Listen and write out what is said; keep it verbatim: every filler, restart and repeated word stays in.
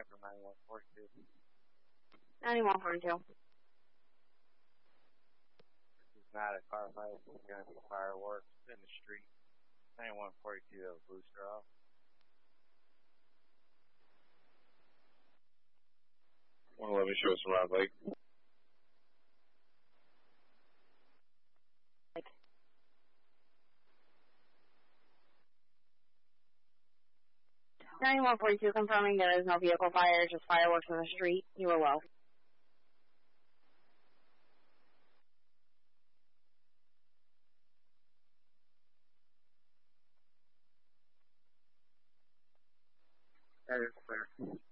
from ninety-one forty-two. ninety-one forty-two. It's not a car fight. It's going to be fireworks in the street. ninety-one forty-two, have a booster off. one eleven, show us around Lake. ninety-one forty-two, confirming there is no vehicle fire, just fireworks in the street. You are well. That is clear.